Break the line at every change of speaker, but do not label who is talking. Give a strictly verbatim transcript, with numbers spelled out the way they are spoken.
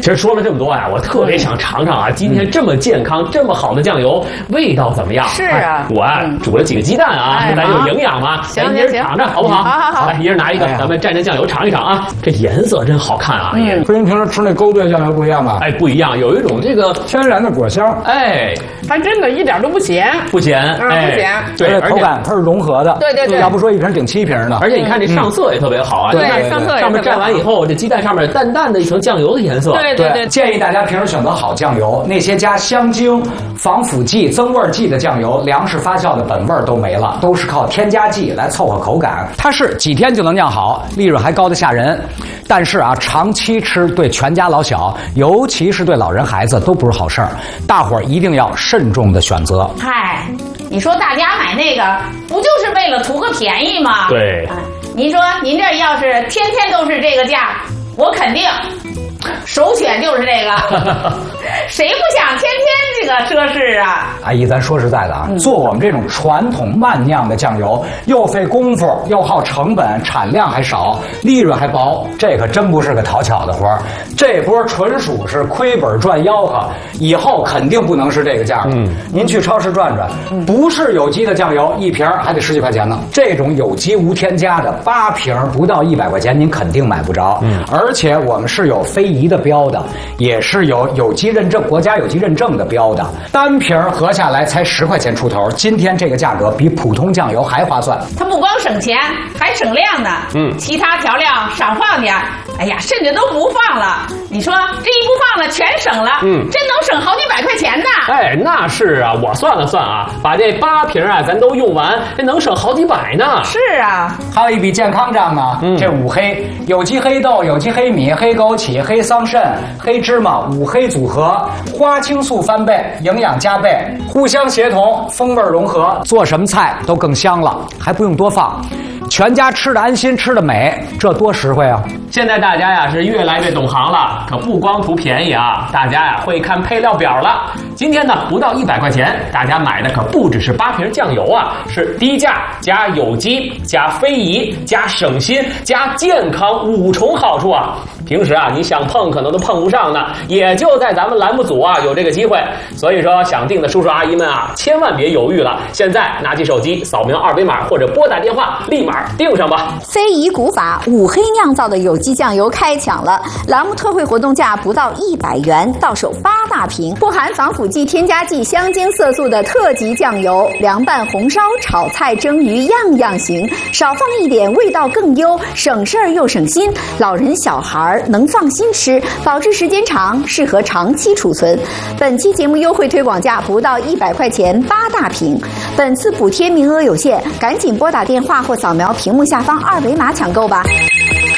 其实说了这么多呀，我特别想尝尝啊，今天这么健康、这么好的酱油，味道怎么样？
是啊，
我啊煮了几个鸡蛋啊，咱有营养嘛。
行
咱一人尝尝好不好？
好好好，
来，一人拿一个，咱们蘸蘸酱油尝一尝啊。这颜色真好看啊！
嗯，和您平时吃那勾兑酱油不一样吧？
哎，不一样，有一种这个
天然的果香。
哎，
它真的一点都不咸，
不咸，
哎，不咸。
对，
口感它是融合的。
对对对，
要不说一瓶顶七瓶呢。
而且你看这上色也特别好啊，
对，上色
上面蘸完以后，这鸡蛋上面淡淡的一层酱油的颜色。
对对对，
建议大家平时选择好酱油，那些加香精、防腐剂、增味剂的酱油，粮食发酵的本味都没了，都是靠添加剂来凑合口感。它是几天就能酿好，利润还高得吓人。但是啊，长期吃对全家老小，尤其是对老人孩子都不是好事儿，大伙儿一定要慎重的选择。
嗨，你说大家买那个不就是为了图个便宜吗？
对，
啊，您说您这要是天天都是这个价，我肯定首选就是这个。谁不想天天这个奢侈啊？
阿姨，咱说实在的啊，嗯、做我们这种传统慢酿的酱油，又费功夫，又耗成本，产量还少，利润还薄，这可真不是个讨巧的活儿。这波纯属是亏本赚吆喝，以后肯定不能是这个价了。嗯，您去超市转转，嗯、不是有机的酱油，一瓶还得十几块钱呢。这种有机无添加的，八瓶不到一百块钱，您肯定买不着。嗯，而且我们是有非遗的标的，也是有有机认证。国家有机认证的标的，单瓶合下来才十块钱出头。今天这个价格比普通酱油还划算。
它不光省钱，还省量呢。嗯，其他调料少放点，哎呀，甚至都不放了。你说这一不放了，全省了。嗯，真能省好几百块钱呢。
哎，那是啊，我算了算啊，把这八瓶啊咱都用完，这能省好几百呢。
是啊，
还有一笔健康账呢。嗯，这五黑：有机黑豆、有机黑米、黑枸杞、黑桑葚、黑芝麻，五黑组合。花青素翻倍，营养加倍，互相协同，风味融合，做什么菜都更香了，还不用多放，全家吃的安心，吃的美，这多实惠啊！
现在大家呀是越来越懂行了，可不光图便宜啊，大家呀会看配料表了。今天呢不到一百块钱，大家买的可不只是八瓶酱油啊，是低价加有机加非遗加省心加健康五重好处啊！平时啊你想碰可能都碰不上呢，也就在咱们栏目组啊有这个机会。所以说想订的叔叔阿姨们啊，千万别犹豫了，现在拿起手机扫描二维码或者拨打电话，立马订上吧。
非遗古法五黑酿造的有机酱油开抢了，栏目特惠活动价不到一百元，到手八大瓶，不含防腐剂、添加剂、香精、色素的特级酱油，凉拌、红烧、炒菜、蒸鱼样样行，少放一点味道更优，省事儿又省心，老人小孩能放心吃，保质时间长，适合长期储存。本期节目优惠推广价不到一百块钱，八大瓶。本次补贴名额有限，赶紧拨打电话或扫描屏幕下方二维码抢购吧。